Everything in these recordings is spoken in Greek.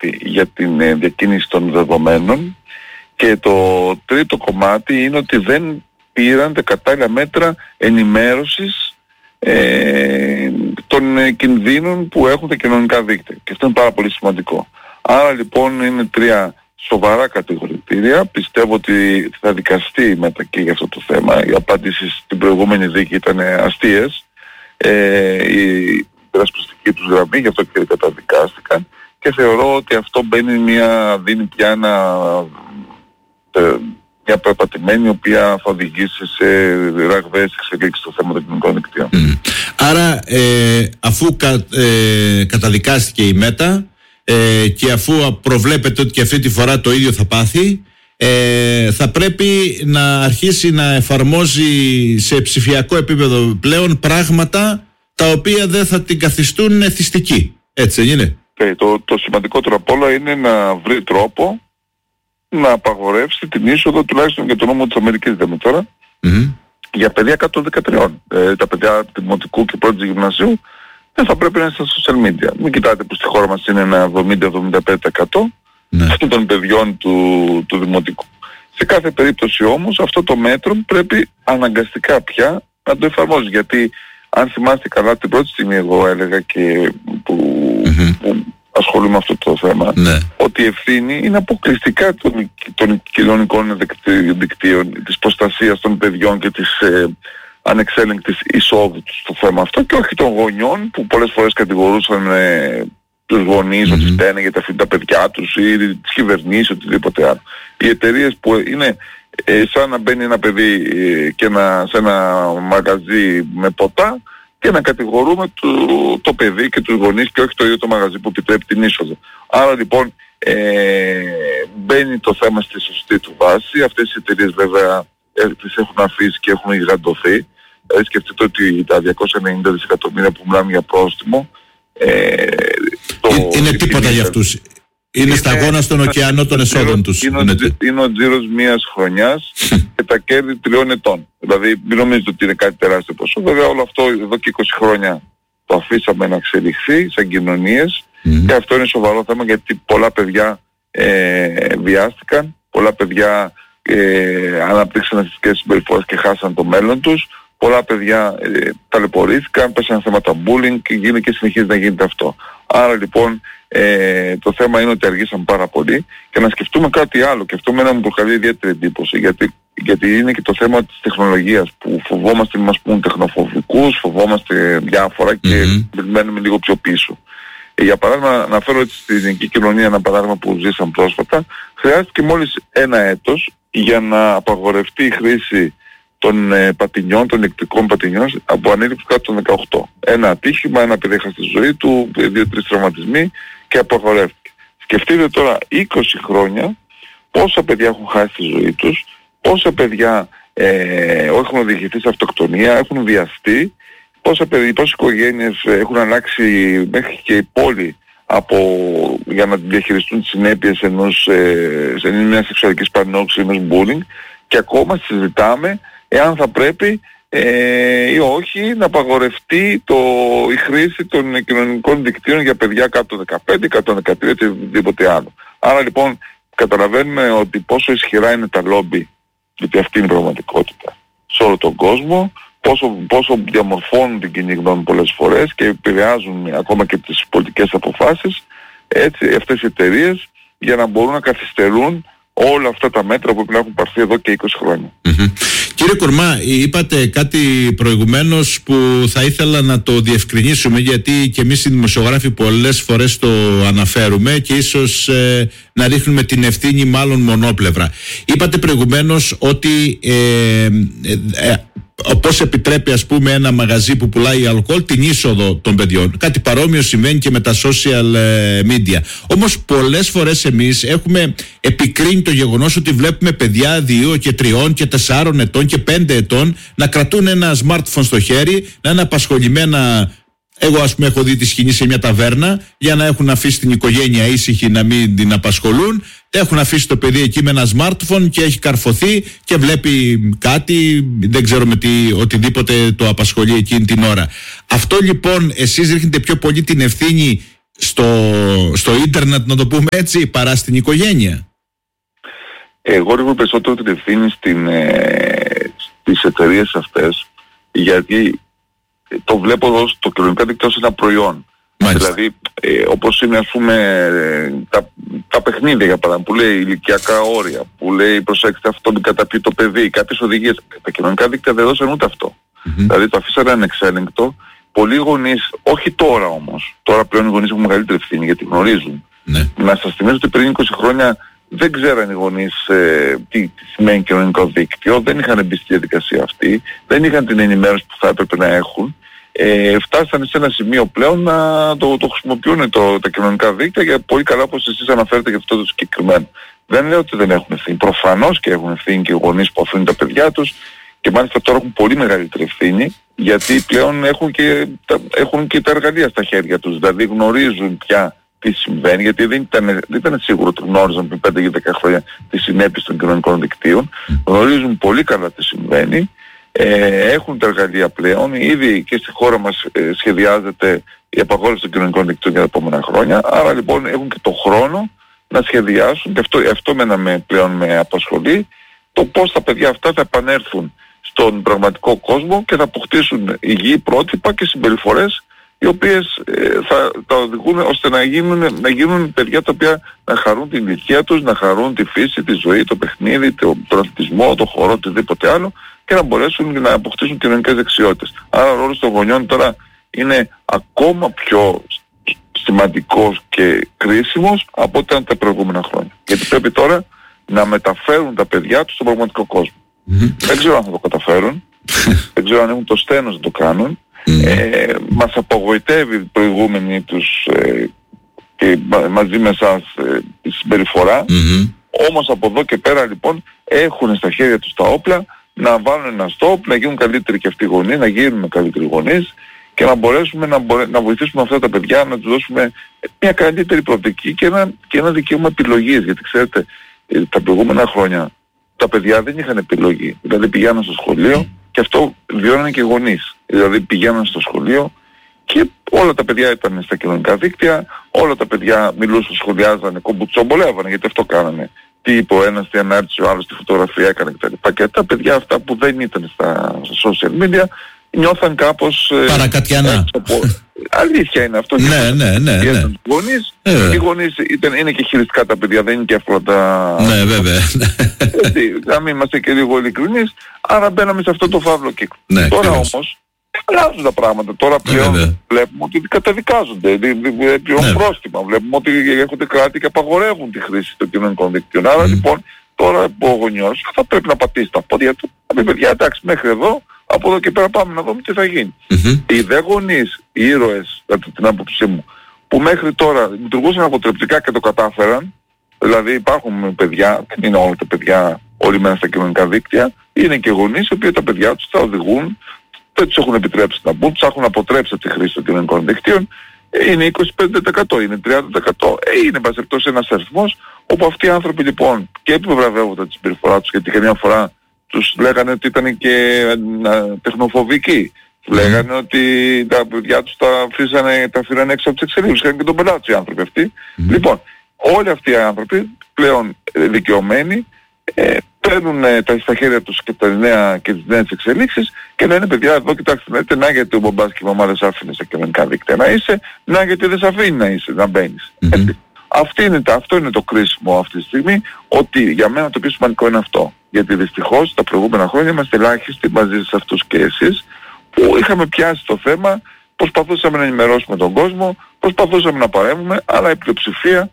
απαραίτητη για την διακίνηση των δεδομένων. Και το τρίτο κομμάτι είναι ότι δεν πήραν τα κατάλληλα μέτρα ενημέρωσης των κινδύνων που έχουν τα κοινωνικά δίκτυα. Και αυτό είναι πάρα πολύ σημαντικό. Άρα λοιπόν είναι τρία σοβαρά κατηγορητήρια. Πιστεύω ότι θα δικαστεί μετά και για αυτό το θέμα. Οι απαντήσεις στην προηγούμενη δίκη ήταν αστείες. Η περασπιστική τους γραμμή, γι' αυτό και καταδικάστηκαν. Και θεωρώ ότι αυτό δίνει πια μια περπατημένη, η οποία θα οδηγήσει σε ραγδαίες εξελίξεις στο θέμα των κοινωνικών δικτύων. Άρα αφού καταδικάστηκε η ΜΕΤΑ και αφού προβλέπετε ότι και αυτή τη φορά το ίδιο θα πάθει, θα πρέπει να αρχίσει να εφαρμόζει σε ψηφιακό επίπεδο πλέον πράγματα τα οποία δεν θα την καθιστούν εθιστική. Έτσι δεν είναι? Το σημαντικότερο απ' όλα είναι να βρει τρόπο να απαγορεύσει την είσοδο, τουλάχιστον για το νόμο της Αμερικής λέμε τώρα, για παιδιά κάτω των 13. Τα παιδιά δημοτικού και πρώτης γυμνασίου δεν θα πρέπει να είναι στα social media. Μην κοιτάτε που στη χώρα μας είναι ένα 70-75% των παιδιών του δημοτικού. Σε κάθε περίπτωση όμως αυτό το μέτρο πρέπει αναγκαστικά πια να το εφαρμόζει. Γιατί αν θυμάστε καλά την πρώτη στιγμή εγώ έλεγα και που ασχολούμαι με αυτό το θέμα, ότι η ευθύνη είναι αποκλειστικά των κοινωνικών δικτύων, της προστασίας των παιδιών και της ανεξέλεγκτης εισόδου στο θέμα αυτό, και όχι των γονιών που πολλές φορές κατηγορούσαν τους γονείς ότι φταίνε γιατί αφήνουν τα παιδιά τους, ή τις κυβερνήσεις, οτιδήποτε άλλο. Οι εταιρείες που είναι σαν να μπαίνει ένα παιδί σε ένα μαγαζί με ποτά και να κατηγορούμε το παιδί και τους γονείς και όχι το ίδιο το μαγαζί που επιτρέπει την είσοδο. Άρα λοιπόν μπαίνει το θέμα στη σωστή του βάση. Αυτές οι εταιρείες βέβαια τις έχουν αφήσει και έχουν γιγαντωθεί. Σκεφτείτε ότι τα 290 δισεκατομμύρια που μιλάμε για πρόστιμο είναι τίποτα για αυτούς. Είναι σταγόνα στον ωκεανό των εσόδων τους. Είναι ο τζίρος μιας χρονιάς και τα κέρδη 3 ετών. Δηλαδή μην νομίζετε ότι είναι κάτι τεράστιο ποσό. Βέβαια όλο αυτό εδώ και 20 χρόνια το αφήσαμε να εξελιχθεί σαν κοινωνίες, και αυτό είναι σοβαρό θέμα, γιατί πολλά παιδιά βιάστηκαν, πολλά παιδιά αναπτύξαν αστικές συμπεριφορές και χάσαν το μέλλον τους. Πολλά παιδιά ταλαιπωρήθηκαν, πέσαν θέματα bullying και συνεχίζει να γίνεται αυτό. Άρα λοιπόν το θέμα είναι ότι αργήσαμε πάρα πολύ, και να σκεφτούμε κάτι άλλο, και αυτό μένα μου προκαλεί ιδιαίτερη εντύπωση, γιατί είναι και το θέμα της τεχνολογίας που φοβόμαστε να μας πούν τεχνοφοβικούς, φοβόμαστε διάφορα και μένουμε λίγο πιο πίσω. Για παράδειγμα, να φέρω έτσι στην ελληνική κοινωνία ένα παράδειγμα που ζήσαμε πρόσφατα. Χρειάστηκε μόλις 1 έτος για να απαγορευτεί η χρήση των πατινιών, των ηλεκτρικών πατινιών από ανήλικους κάτω των 18. Ένα ατύχημα, ένα παιδί έχασε τη ζωή του, 2-3 τραυματισμοί και απαγορεύτηκε. Σκεφτείτε τώρα 20 χρόνια πόσα παιδιά έχουν χάσει τη ζωή τους, πόσα παιδιά έχουν οδηγηθεί σε αυτοκτονία, έχουν βιαστεί, πόσα οικογένειες έχουν αλλάξει μέχρι και η πόλη για να διαχειριστούν τις συνέπειες μιας σεξουαλικής παρενόχλησης, ενός bullying, και ακόμα συζητάμε εάν θα πρέπει ή όχι να απαγορευτεί η χρήση των κοινωνικών δικτύων για παιδιά κάτω των 15, κάτω των 13 ή οτιδήποτε άλλο. Άρα λοιπόν καταλαβαίνουμε ότι πόσο ισχυρά είναι τα λόμπι, γιατί αυτή είναι η πραγματικότητα, σε όλο τον κόσμο, πόσο διαμορφώνουν την κοινή γνώμη πολλές φορές και επηρεάζουν ακόμα και τις πολιτικές αποφάσεις, έτσι, αυτές οι εταιρείες, για να μπορούν να καθυστερούν όλα αυτά τα μέτρα που έχουν πάρθει εδώ και 20 χρόνια. Κύριε Κορμά, είπατε κάτι προηγουμένως που θα ήθελα να το διευκρινίσουμε, γιατί και εμείς οι δημοσιογράφοι πολλές φορές το αναφέρουμε και ίσως να ρίχνουμε την ευθύνη μάλλον μονόπλευρα. Είπατε προηγουμένως ότι πώς επιτρέπει ας πούμε ένα μαγαζί που πουλάει αλκοόλ την είσοδο των παιδιών. Κάτι παρόμοιο συμβαίνει και με τα social media. Όμως πολλές φορές εμείς έχουμε επικρίνει το γεγονός ότι βλέπουμε παιδιά 2 και 3 και 4 ετών και 5 ετών να κρατούν ένα smartphone στο χέρι, να είναι απασχολημένα. Εγώ ας πούμε έχω δει τη σκηνή σε μια ταβέρνα, για να έχουν αφήσει την οικογένεια ήσυχη να μην την απασχολούν. Έχουν αφήσει το παιδί εκεί με ένα smartphone και έχει καρφωθεί και βλέπει κάτι, δεν ξέρω με τι, οτιδήποτε το απασχολεί εκείνη την ώρα. Αυτό λοιπόν εσείς ρίχνετε πιο πολύ την ευθύνη στο ίντερνετ, να το πούμε έτσι, παρά στην οικογένεια? Εγώ ρίχνω περισσότερο την ευθύνη στις εταιρείες αυτές, γιατί το βλέπω εδώ στο κοινωνικό δίκτυο ως ένα προϊόν. Μάλιστα. Δηλαδή, όπως είναι, ας πούμε, τα παιχνίδια, για παράδειγμα, που λέει ηλικιακά όρια, που λέει προσέξτε αυτό μην καταπιεί το παιδί, κάποιες οδηγίες. Τα κοινωνικά δίκτυα δεν δώσαν ούτε αυτό. Δηλαδή το αφήσανε ανεξέλεγκτο. Πολλοί γονείς, όχι τώρα όμως, τώρα πλέον οι γονείς έχουν μεγαλύτερη ευθύνη γιατί γνωρίζουν. Να σας θυμίζω ότι πριν 20 χρόνια δεν ξέραν οι γονείς τι σημαίνει κοινωνικό δίκτυο, δεν είχαν μπει στη διαδικασία αυτή, δεν είχαν την ενημέρωση που θα έπρεπε να έχουν. Φτάσανε σε ένα σημείο πλέον να το χρησιμοποιούν τα κοινωνικά δίκτυα, για πολύ καλά όπως εσείς αναφέρετε για αυτό το συγκεκριμένο. Δεν λέω ότι δεν έχουν ευθύνη. Προφανώς και έχουν ευθύνη και οι γονείς που αφήνουν τα παιδιά τους, και μάλιστα τώρα έχουν πολύ μεγαλύτερη ευθύνη, γιατί πλέον έχουν και τα εργαλεία στα χέρια τους. Δηλαδή γνωρίζουν πια τι συμβαίνει, γιατί δεν ήταν σίγουρο ότι γνώριζαν πριν 5 ή 10 χρόνια τις συνέπειες των κοινωνικών δικτύων. Γνωρίζουν πολύ καλά τι συμβαίνει. Έχουν τα εργαλεία πλέον. Ήδη και στη χώρα μας σχεδιάζεται η απαγόρευση των κοινωνικών δικτύων για τα επόμενα χρόνια. Άρα λοιπόν έχουν και το χρόνο να σχεδιάσουν, και αυτό πλέον με απασχολεί, το πώς τα παιδιά αυτά θα επανέλθουν στον πραγματικό κόσμο και θα αποκτήσουν υγιή πρότυπα και συμπεριφορές οι οποίες θα τα οδηγούν ώστε να γίνουν παιδιά τα οποία να χαρούν την ηλικία τους, να χαρούν τη φύση, τη ζωή, το παιχνίδι, τον αθλητισμό, το χορό, οτιδήποτε άλλο, και να μπορέσουν να αποκτήσουν κοινωνικές δεξιότητες. Άρα ο ρόλος των γονιών τώρα είναι ακόμα πιο σημαντικός και κρίσιμος από ό,τι ήταν τα προηγούμενα χρόνια. Γιατί πρέπει τώρα να μεταφέρουν τα παιδιά τους στον πραγματικό κόσμο. Δεν ξέρω αν θα το καταφέρουν, δεν ξέρω αν έχουν το στένος να το κάνουν. Μας απογοητεύει η προηγούμενη τους και μαζί με εσάς η συμπεριφορά. Όμως από εδώ και πέρα λοιπόν έχουν στα χέρια τους τα όπλα να βάλουν ένα stop, να γίνουν καλύτεροι και αυτοί οι γονείς, να γίνουν καλύτεροι γονείς και να μπορέσουμε να βοηθήσουμε αυτά τα παιδιά, να τους δώσουμε μια καλύτερη προοπτική και ένα δικαίωμα επιλογής. Γιατί ξέρετε, τα προηγούμενα χρόνια τα παιδιά δεν είχαν επιλογή. Δηλαδή πηγαίναν στο σχολείο και αυτό βιώνανε και οι γονείς. Δηλαδή πηγαίναν στο σχολείο και όλα τα παιδιά ήταν στα κοινωνικά δίκτυα, όλα τα παιδιά μιλούσαν, σχολιάζανε, κομπουτσομπολεύανε, γιατί αυτό κάνανε. Τι είπε ο ένας, τι ανάρτησε ο άλλος, τι φωτογραφία έκανε κτλ. Και τα παιδιά αυτά που δεν ήταν στα social media νιώθαν κάπως παρακατιανά. Αλήθεια είναι αυτό. Ναι. Οι γονείς είναι και χειριστικά τα παιδιά, δεν είναι και εύκολα τα... Ναι, βέβαια. Να μην είμαστε και λίγο ειλικρινείς, άρα μπαίναμε σε αυτό το φαύλο κύκλο. Τώρα όμως αλλάζουν τα πράγματα. Τώρα πλέον βλέπουμε ότι καταδικάζονται, πλέον πρόστιμα. Βλέπουμε ότι έρχονται κράτη και απαγορεύουν τη χρήση των κοινωνικών δικτύων. Άρα λοιπόν τώρα ο γονιός θα πρέπει να πατήσει τα πόδια του, να πει παιδιά εντάξει μέχρι εδώ, από εδώ και πέρα πάμε να δούμε τι θα γίνει. Οι δε γονείς, οι ήρωες, την άποψή μου, που μέχρι τώρα λειτουργούσαν αποτρεπτικά και το κατάφεραν, δηλαδή υπάρχουν παιδιά, δεν είναι όλα τα παιδιά όλοι μένα στα κοινωνικά δίκτυα, είναι και γονείς οι οποίοι τα παιδιά τους τα οδηγούν, δεν τους έχουν επιτρέψει να μπουν, τους έχουν αποτρέψει τη χρήση των κοινωνικών δικτύων, είναι 25%, είναι 30%, είναι μπασεπτός ένας αριθμός όπου αυτοί οι άνθρωποι λοιπόν και επιβραβεύονται τη συμπεριφορά τους, γιατί καμιά φορά τους λέγανε ότι ήταν και τεχνοφοβικοί. Λέγανε ότι τα παιδιά τους τα αφήνανε έξω από τις εξελίξεις. Είχαν και τον πελάτη οι άνθρωποι αυτοί. Λοιπόν, όλοι αυτοί οι άνθρωποι πλέον δικαιωμένοι παίρνουν στα χέρια τους και τις νέες εξελίξεις και λένε παιδιά εδώ κοιτάξτε λέτε, να γιατί ο μπαμπάς και η μαμά δεν σ' άφηνε στα κοινωνικά δίκτυα να είσαι, να γιατί δεν σ' αφήνει να μπαίνεις. Αυτό είναι το κρίσιμο αυτή τη στιγμή, ότι για μένα το πιο σημαντικό είναι αυτό. Γιατί δυστυχώς τα προηγούμενα χρόνια είμαστε ελάχιστοι μαζί σε αυτούς και εσείς που είχαμε πιάσει το θέμα, προσπαθούσαμε να ενημερώσουμε τον κόσμο, προσπαθούσαμε να παρέμβουμε, αλλά η πλειοψηφία,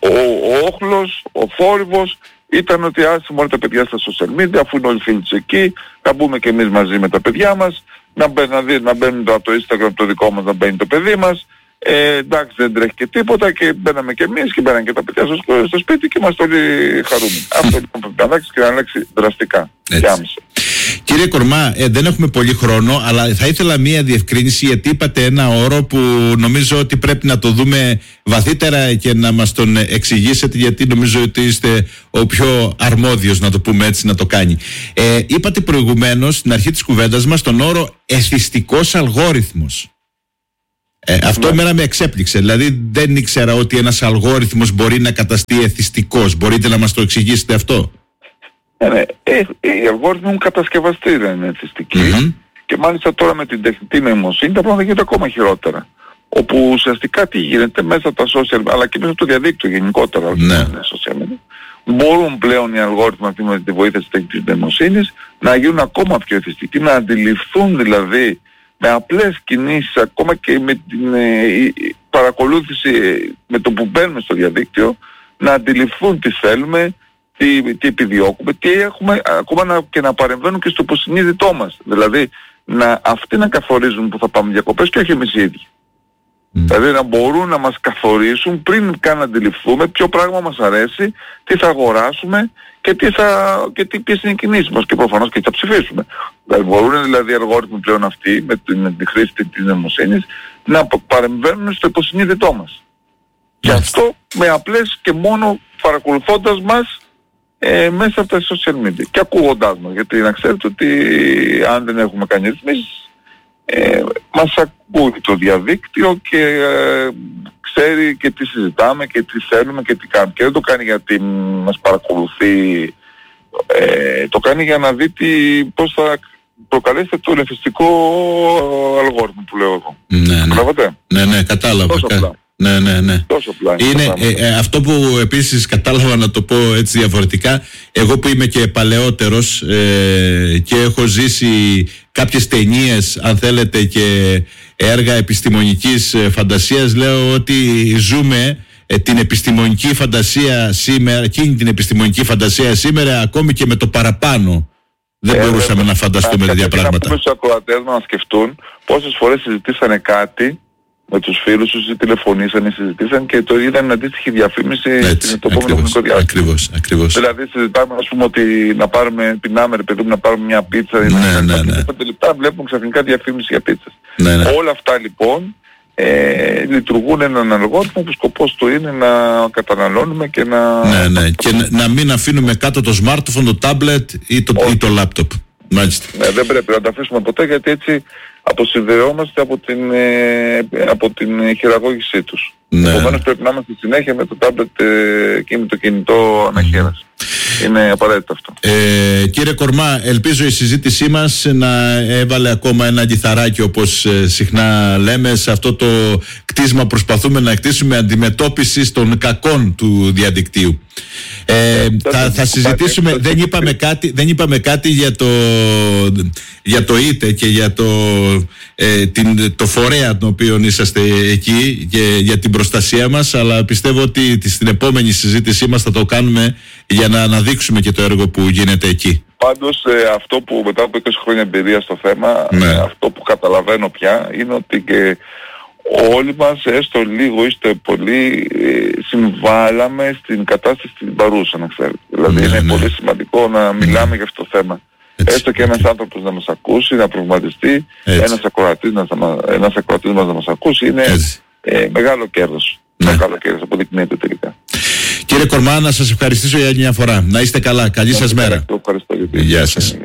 ο όχλος, ο θόρυβος ήταν ότι άσε μόνο τα παιδιά στα social media, αφού είναι όλοι φίλοι τους εκεί, να μπούμε και εμείς μαζί με τα παιδιά μας, να μπαίνουν το Instagram το δικό μας, να μπαίνει το παιδί μας. Εντάξει δεν τρέχει και τίποτα και μπαίναμε και εμείς και μπαίναν και τα παιδιά στο σπίτι και είμαστε όλοι χαρούμενοι. Αυτό λοιπόν πρέπει να αλλάξει και να αλλάξει δραστικά και άμεσα. Κύριε Κορμά, δεν έχουμε πολύ χρόνο, αλλά θα ήθελα μία διευκρίνηση, γιατί είπατε ένα όρο που νομίζω ότι πρέπει να το δούμε βαθύτερα και να μας τον εξηγήσετε, γιατί νομίζω ότι είστε ο πιο αρμόδιος, να το πούμε έτσι, να το κάνει. Είπατε προηγουμένως στην αρχή της κουβέντας μας τον όρο εθιστικός αλγόριθμος. Αυτό εμένα με εξέπληξε. Δηλαδή δεν ήξερα ότι ένας αλγόριθμος μπορεί να καταστεί εθιστικός. Μπορείτε να μας το εξηγήσετε αυτό? Οι αλγόριθμοι έχουν κατασκευαστεί να είναι εθιστικοί, και μάλιστα τώρα με την τεχνητή νοημοσύνη τα πράγματα γίνονται ακόμα χειρότερα. Όπου ουσιαστικά τι γίνεται μέσα από τα social, αλλά και μέσα από το διαδίκτυο γενικότερα, social media, μπορούν πλέον οι αλγόριθμοι αυτοί με τη βοήθεια της τεχνητής νοημοσύνης να γίνουν ακόμα πιο εθιστικοί, να αντιληφθούν δηλαδή με απλές κινήσεις, ακόμα και με την παρακολούθηση με το που μπαίνουμε στο διαδίκτυο, να αντιληφθούν τι θέλουμε, τι επιδιώκουμε, τι έχουμε, ακόμα και να παρεμβαίνουν και στο υποσυνείδητό μας. Δηλαδή αυτοί να καθορίζουν που θα πάμε διακοπές και όχι εμείς οι ίδιοι. Δηλαδή να μπορούν να μας καθορίσουν πριν καν αντιληφθούμε ποιο πράγμα μας αρέσει, τι θα αγοράσουμε και ποιες είναι οι κινήσεις μας, και προφανώς και τι θα ψηφίσουμε. Δηλαδή μπορούν δηλαδή οι αλγόριθμοι πλέον αυτοί με τη χρήση της νοημοσύνης να παρεμβαίνουν στο υποσυνείδητό μας. Και αυτό με απλές και μόνο παρακολουθώντας μας μέσα από τα social media και ακούγοντάς μας. Γιατί να ξέρετε ότι αν δεν έχουμε κάνει ρυθμίσεις, μας ακούει το διαδίκτυο και ξέρει και τι συζητάμε και τι θέλουμε και τι κάνουμε. Και δεν το κάνει γιατί μας παρακολουθεί, το κάνει για να δει πώς θα προκαλέσετε το ελευθεριστικό αλγόριθμο που λέω εγώ. Ναι, κατάλαβα. Τόσο απλά. Ναι. Τόσο απλά. Είναι αυτό που επίσης κατάλαβα, να το πω έτσι διαφορετικά. Εγώ που είμαι και παλαιότερος και έχω ζήσει κάποιες ταινίες, αν θέλετε, και έργα επιστημονικής φαντασίας, λέω ότι ζούμε την επιστημονική φαντασία σήμερα, εκείνη την επιστημονική φαντασία σήμερα, ακόμη και με το παραπάνω. Δεν μπορούσαμε να φανταστούμε τέτοια πράγματα. Να πούμε στους ακροατές να σκεφτούν πόσες φορές συζητήσανε κάτι με τους φίλους τους, ή τηλεφωνήσαν ή συζητήσαν και το είδαν αντίστοιχη διαφήμιση στην επόμενο χρονικό διάστημα. Ακριβώς. Δηλαδή συζητάμε, ας πούμε, ότι να πεινάμε, παιδί μου, να πάρουμε μια πίτσα, ή να 5 λεπτά βλέπουμε ξαφνικά διαφήμιση για πίτσες. Όλα αυτά λοιπόν λειτουργούν έναν αλγόριθμο που σκοπός του είναι να καταναλώνουμε και να... Και να μην αφήνουμε κάτω το smartphone, το tablet ή το laptop. Μάλιστα. Δεν πρέπει να τα αφήσουμε ποτέ, γιατί έτσι αποσυνδεόμαστε από την χειραγώγησή τους. Επομένως πρέπει να είμαστε συνέχεια με το tablet και με το κινητό αναχέρας. Είναι απαραίτητο αυτό. Κύριε Κορμά, ελπίζω η συζήτησή μας να έβαλε ακόμα ένα λιθαράκι, όπως συχνά λέμε, σε αυτό το κτίσμα προσπαθούμε να κτίσουμε αντιμετώπιση των κακών του διαδικτύου. Θα συζητήσουμε, δεν είπαμε κάτι για το ΙΤΕ και για το φορέα τον οποίο είσαστε εκεί και για την προστασία μας, αλλά πιστεύω ότι στην επόμενη συζήτησή μας θα το κάνουμε για να αναδείξουμε και το έργο που γίνεται εκεί. Πάντως αυτό που μετά από 20 χρόνια εμπειρία στο θέμα, αυτό που καταλαβαίνω πια είναι ότι και όλοι μας, έστω λίγο έστω πολύ, συμβάλαμε στην κατάσταση την παρούσα, να ξέρετε. Δηλαδή είναι πολύ σημαντικό να μιλάμε για αυτό το θέμα. Έστω και ένας άνθρωπος να μας ακούσει, να προβληματιστεί, ένας ακροατής μας να μας ακούσει, είναι μεγάλο κέρδος. Μεγάλο κέρδος, αποδεικνύεται τελικά. Κύριε Κορμά, να σας ευχαριστήσω για μια φορά. Να είστε καλά. Καλή σας μέρα. Ευχαριστώ. Γεια σας.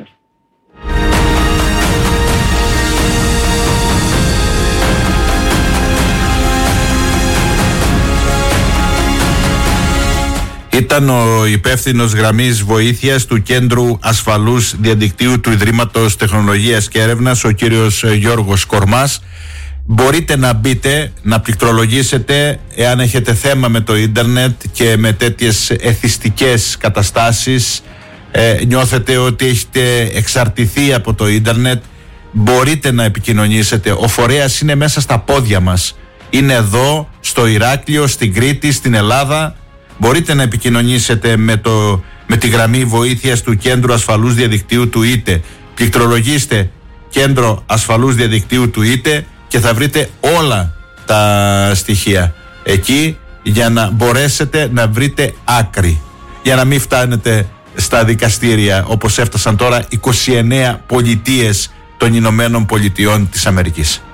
Ήταν ο υπεύθυνος γραμμής βοήθειας του Κέντρου Ασφαλούς Διαδικτύου του Ιδρύματος Τεχνολογίας και Έρευνας, ο κύριος Γιώργος Κορμάς. Μπορείτε να μπείτε, να πληκτρολογήσετε εάν έχετε θέμα με το ίντερνετ και με τέτοιες εθιστικές καταστάσεις, νιώθετε ότι έχετε εξαρτηθεί από το ίντερνετ, μπορείτε να επικοινωνήσετε. Ο φορέας είναι μέσα στα πόδια μας. Είναι εδώ, στο Ηράκλειο, στην Κρήτη, στην Ελλάδα. Μπορείτε να επικοινωνήσετε με τη γραμμή βοήθειας του Κέντρου Ασφαλούς Διαδικτύου του ΙΤΕ. Πληκτρολογήστε Κέντρο Ασφαλούς Διαδικτύου του ΙΤΕ και θα βρείτε όλα τα στοιχεία εκεί για να μπορέσετε να βρείτε άκρη, για να μην φτάνετε στα δικαστήρια όπως έφτασαν τώρα 29 πολιτείες των Ηνωμένων Πολιτειών της Αμερικής.